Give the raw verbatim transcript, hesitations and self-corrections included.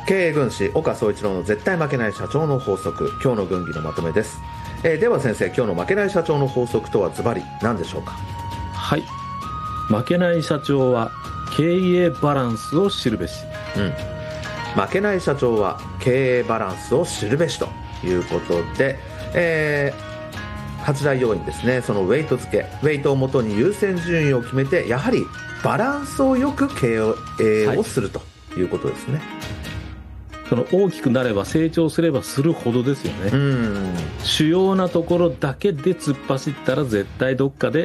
経営軍師岡総一郎の絶対負けない社長の法則、今日の軍議のまとめです。えー、では先生、今日の負けない社長の法則とはズバリ何でしょうか？ はい、負けない社長は経営バランスを知るべし、 うん、負けない社長は経営バランスを知るべしということで、えー、はち大要因ですね。そのウェイト付け、ウェイトをもとに優先順位を決めて、やはりバランスをよく経営をするということですね。はい、 その大きくなれば成長すればするほどですよね。うん、主要なところだけで突っ走ったら絶対どっかで